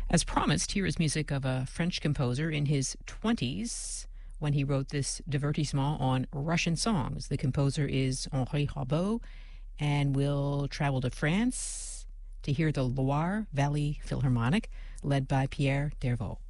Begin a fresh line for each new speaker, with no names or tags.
As promised, here is music of a French composer in his 20s when he wrote this divertissement on Russian songs. The composer is Henri Rabault, and we'll travel to France to hear the Loire Valley Philharmonic, led by Pierre Dervaux.